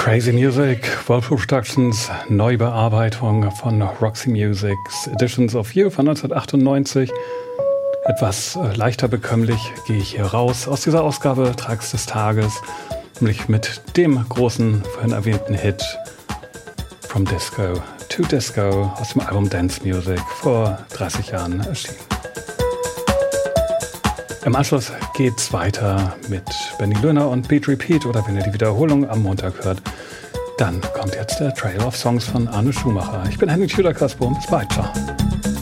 Crazy Music, Whirlpool Productions, Neubearbeitung von Roxy Music's Editions of You von 1998. Etwas leichter bekömmlich gehe ich hier raus aus dieser Ausgabe Tracks des Tages, nämlich mit dem großen, vorhin erwähnten Hit From Disco to Disco aus dem Album Dance Music vor 30 Jahren erschienen. Im Anschluss geht's weiter mit Benny Löhner und Beat Repeat, oder wenn ihr die Wiederholung am Montag hört, dann kommt jetzt der Trail of Songs von Arne Schumacher. Ich bin Henning Schüler-Kasper, bis bald, ciao.